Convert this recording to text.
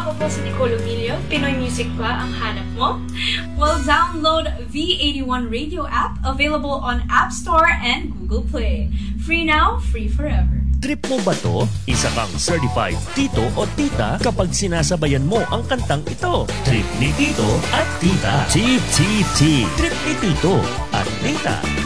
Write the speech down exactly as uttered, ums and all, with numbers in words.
Ako po si Nicole Emilio. Pinoy Music ba ang hanap mo? Well, download V eighty-one Radio app, available on App Store and Google Play. Free now, free forever. Trip mo ba to? Isa kang certified tito o tita kapag sinasabayan mo ang kantang ito. Trip ni tito at tita. T T T. Trip ni tito at tita.